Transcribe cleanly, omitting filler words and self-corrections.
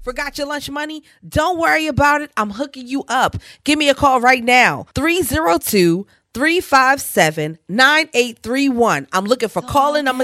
Forgot your lunch money? Don't worry about it. I'm hooking you up. Give me a call right now. 302-357-9831. I'm looking for calling number